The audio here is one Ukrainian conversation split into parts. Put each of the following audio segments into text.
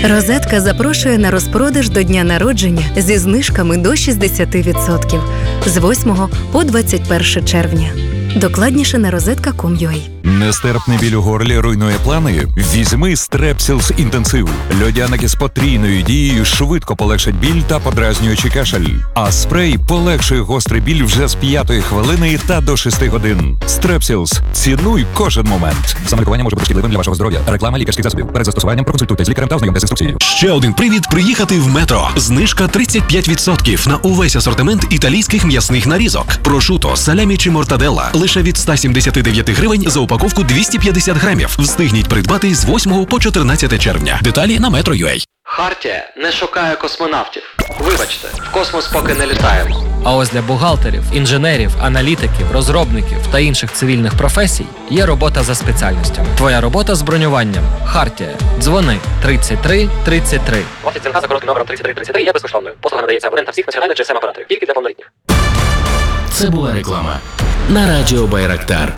Розетка запрошує на розпродаж до дня народження зі знижками до 60% з 8 по 21 червня. Докладніше на rozetka.com.ua. Нестерпний біль у горлі руйнує плани? Візьми Strepsils інтенсив. Льодяники з потрійною дією швидко полегшать біль та подразнюючий кашель. А спрей полегшує гострий біль вже з 5-ї хвилини та до 6 годин. Strepsils. Цінуй кожен момент. Самолікування може бути шкідливим для вашого здоров'я. Реклама лікарських засобів. Перед застосуванням проконсультуйтесь з лікарем та ознайомтесь з інструкцією. Ще один привід приїхати в Метро. Знижка 35% на увесь асортимент італійських м'ясних нарізок. Прошуто, салямі чи мортаделла лише від 179 гривень за упаковку 250 грамів. Встигніть придбати з 8 по 14 червня. Деталі на Metro.ua. Хартія не шукає космонавтів. Вибачте, в космос поки не літаємо. А ось для бухгалтерів, інженерів, аналітиків, розробників та інших цивільних професій є робота за спеціальностями. Твоя робота з бронюванням. Хартія. Дзвони 33 33. Офіс ЦНК за коротким номером 3333 є безкоштовною. Послуга надається абонентам всіх національних GSM операторів. Тільки для повнолітніх. Це була реклама на Радіо Байрактар.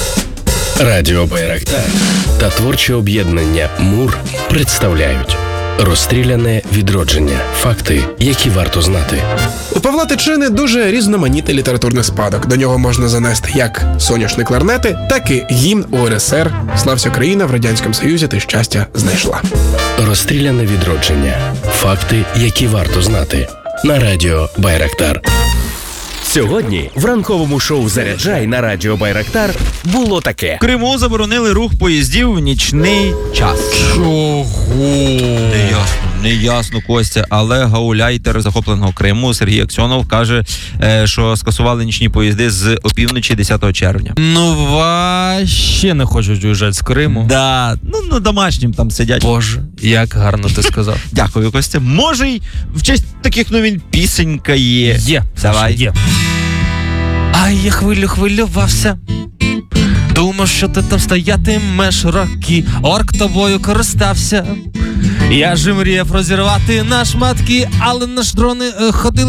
Радіо Байрактар та творче об'єднання МУР представляють «Розстріляне відродження. Факти, які варто знати». У Павла Тичини дуже різноманітний літературний спадок. До нього можна занести як соняшні кларнети, так і гімн УРСР «Слався Україна, в Радянському Союзі ти щастя знайшла». «Розстріляне відродження. Факти, які варто знати» на Радіо Байрактар. Сьогодні в ранковому шоу «Заряджай» на Радіо Байрактар було таке. В Криму заборонили рух поїздів в нічний час. Чого? Не ясно, Костя, але гауляйтер захопленого Криму Сергій Аксьонов каже, що скасували нічні поїзди з опівночі 10 червня. Ну, вообще не хочуть уїжджати з Криму. Да, ну домашнім там сидять. Боже, як гарно ти сказав. Дякую, Костя. Може й в честь таких новин пісенька є. Є. Давай. Є. Ай, я хвилювався. Думав, що ти там стоятимеш роки. Орк тобою користався. Я ж мріяв розірвати на шматки, але наш дрони ходили